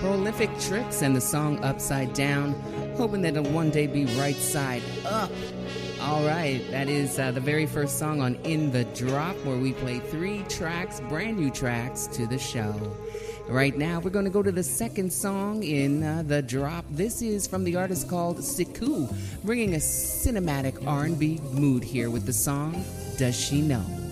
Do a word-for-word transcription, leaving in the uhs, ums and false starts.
Prolific Tricks and the song Upside Down, hoping that it'll one day be right side up. All right, that is uh, the very first song on In the Drop, where we play three tracks, brand new tracks, to the show. Right now, we're going to go to the second song in uh, the drop. This is from the artist called Siku, bringing a cinematic R and B mood here with the song Does She Know?